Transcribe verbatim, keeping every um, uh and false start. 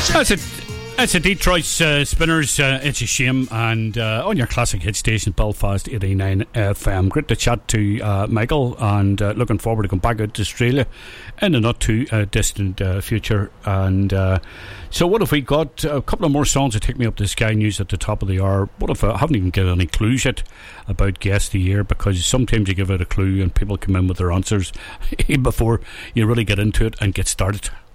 That's it. That's a Detroit uh, Spinners. Uh, it's a shame. And uh, on your classic hit station, Belfast eighty-nine F M. Great to chat to uh, Michael, and uh, looking forward to going back out to Australia in the not too uh, distant uh, future. And uh, so, what if we got a couple of more songs to take me up to Sky News at the top of the hour? What if I haven't even given any clues yet about Guess the Year? Because sometimes you give out a clue and people come in with their answers before you really get into it and get started.